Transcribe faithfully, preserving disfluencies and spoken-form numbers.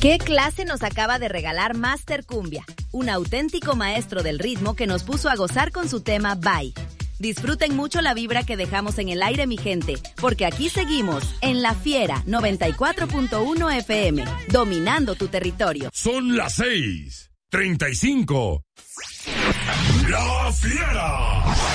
¿Qué clase nos acaba de regalar Master Cumbia? Un auténtico maestro del ritmo que nos puso a gozar con su tema Bye. Disfruten mucho la vibra que dejamos en el aire, mi gente, porque aquí seguimos en La Fiera noventa y cuatro punto uno F M, dominando tu territorio. Son las seis, treinta y cinco. La Fiera.